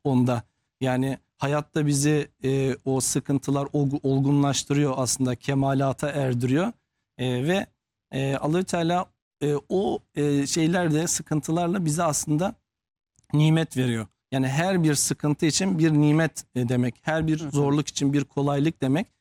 onda. Yani hayatta bizi o sıkıntılar olgunlaştırıyor, aslında kemalata erdiriyor. Ve Allahü Teala o şeylerde, sıkıntılarla bize aslında nimet veriyor. Yani her bir sıkıntı için bir nimet demek. Her bir zorluk için bir kolaylık demek.